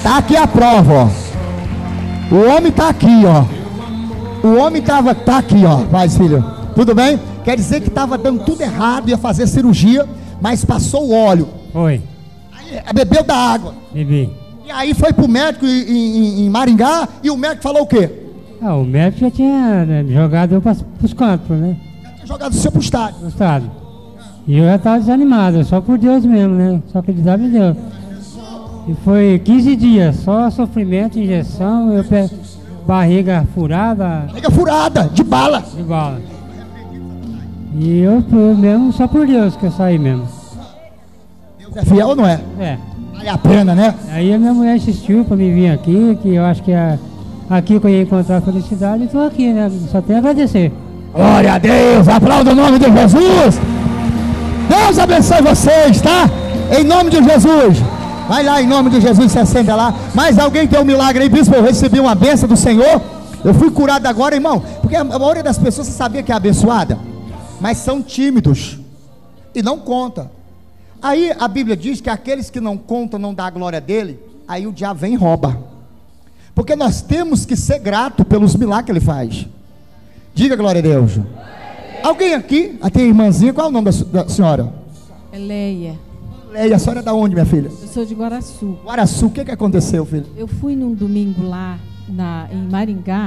Tá aqui a prova, ó. O homem tá aqui, ó. O homem tá aqui, ó. Vai, filho. Tudo bem? Quer dizer que tava dando tudo errado, ia fazer cirurgia, mas passou o óleo. Foi. Aí bebeu da água. Bebi. E aí foi pro médico em Maringá e o médico falou o quê? O médico já tinha jogado eu pros cantos, né? Já tinha jogado o seu pro estádio. No estado. E eu já estava desanimado, só por Deus mesmo, né? Só acreditava em Deus. E foi 15 dias, só sofrimento, injeção, barriga furada. Barriga furada, de bala. De bala. E eu mesmo, só por Deus que eu saí mesmo. Deus é fiel ou não é? É. Vale a pena, né? Aí a minha mulher insistiu para me vir aqui, que eu acho que aqui que eu ia encontrar a felicidade, e estou aqui, né? Só tenho a agradecer. Glória a Deus, aplauda o nome de Jesus. Deus abençoe vocês, tá? Em nome de Jesus. Vai lá em nome de Jesus, se acenda lá. Mas alguém tem um milagre aí, bispo? Eu recebi uma bênção do Senhor. Eu fui curado agora, irmão. Porque a maioria das pessoas, você sabia que é abençoada? Mas são tímidos e não conta. Aí a Bíblia diz que aqueles que não contam, não dá a glória dele. Aí o diabo vem e rouba. Porque nós temos que ser grato pelos milagres que ele faz. Diga glória a Deus. Alguém aqui, tem a irmãzinha, qual é o nome da senhora? É Leia. Leia, a senhora é da onde, minha filha? Eu sou de Guaraçu. Guaraçu, o que aconteceu, filho? Eu fui num domingo lá em Maringá.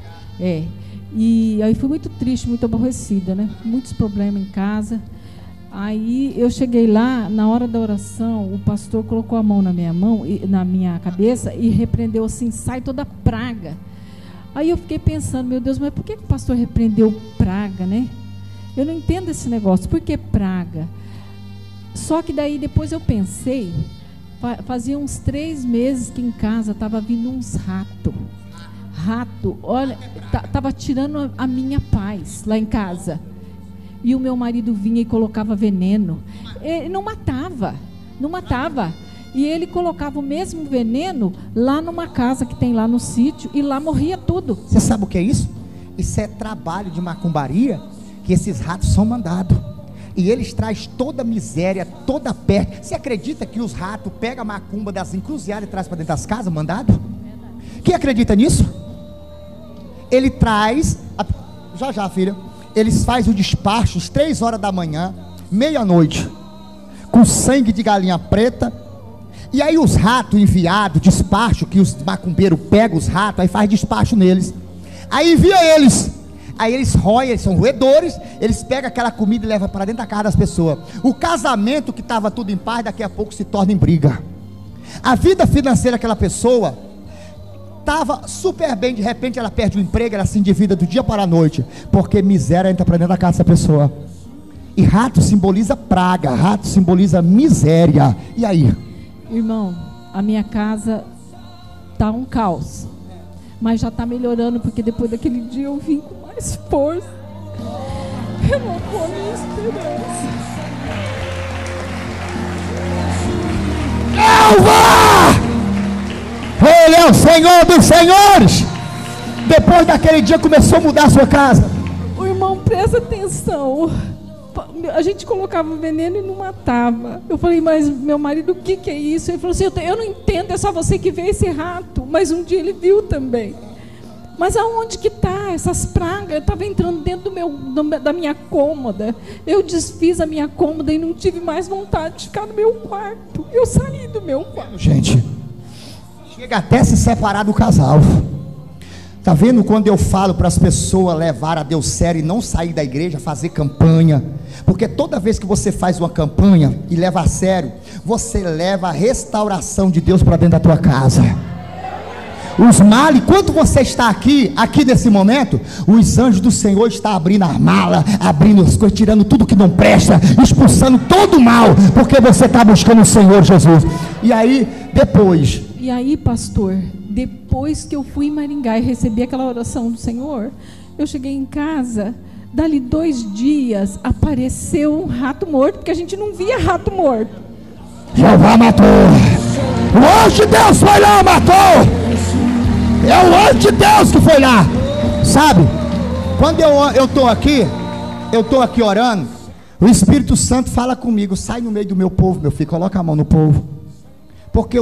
E aí fui muito triste, muito aborrecida, né? Muitos problemas em casa. Aí eu cheguei lá, na hora da oração, o pastor colocou a mão na minha cabeça e repreendeu assim, sai toda praga. Aí eu fiquei pensando, meu Deus, mas por que o pastor repreendeu praga, né? Eu não entendo esse negócio, por que praga? Só que daí depois eu pensei, fazia uns 3 meses que em casa estava vindo uns rato, olha, estava tirando a minha paz lá em casa. E o meu marido vinha e colocava veneno. Ele não matava. E ele colocava o mesmo veneno lá numa casa que tem lá no sítio, e lá morria tudo. Você sabe o que é isso? Isso é trabalho de macumbaria, que esses ratos são mandados. E eles trazem toda a miséria, toda a peste. Você acredita que os ratos pegam a macumba das encruzilhadas e trazem para dentro das casas, mandado? Quem acredita nisso? Ele traz, já filha, eles fazem o despacho às 3 horas da manhã, meia-noite, com sangue de galinha preta. E aí os ratos enviados, despacho, que os macumbeiros pegam os ratos, aí faz despacho neles. Aí envia eles. Aí eles roem, eles são roedores, eles pegam aquela comida e levam para dentro da casa das pessoas. O casamento que estava tudo em paz, daqui a pouco se torna em briga. A vida financeira daquela pessoa estava super bem, de repente ela perde o emprego, ela se endivida do dia para a noite, porque miséria entra para dentro da casa dessa pessoa. E rato simboliza praga, rato simboliza miséria. E aí? Irmão, a minha casa tá um caos, mas já tá melhorando, porque depois daquele dia eu vim com mais força. Renovou a minha esperança. Elva! Ele é o Senhor dos senhores. Depois daquele dia começou a mudar a sua casa. O irmão, presta atenção. A gente colocava veneno e não matava. Eu falei, mas meu marido, o que é isso? Ele falou assim, eu não entendo, é só você que vê esse rato. Mas um dia ele viu também. Mas aonde que está essas pragas? Eu estava entrando dentro da minha cômoda. Eu desfiz a minha cômoda e não tive mais vontade de ficar no meu quarto. Eu saí do meu quarto. Gente, chega até se separar do casal. Tá vendo quando eu falo para as pessoas levar a Deus sério e não sair da igreja, fazer campanha? Porque toda vez que você faz uma campanha e leva a sério, você leva a restauração de Deus para dentro da tua casa. Os males, enquanto você está aqui nesse momento, os anjos do Senhor estão abrindo as malas, abrindo as coisas, tirando tudo que não presta, expulsando todo o mal, porque você está buscando o Senhor Jesus. E aí, depois... E aí, pastor, depois que eu fui em Maringá e recebi aquela oração do Senhor, eu cheguei em casa, dali 2 dias, apareceu um rato morto, porque a gente não via rato morto. Jeová matou. O anjo de Deus foi lá, matou. É o anjo de Deus que foi lá. Sabe, quando eu estou aqui orando, o Espírito Santo fala comigo, sai no meio do meu povo, meu filho, coloca a mão no povo. Porque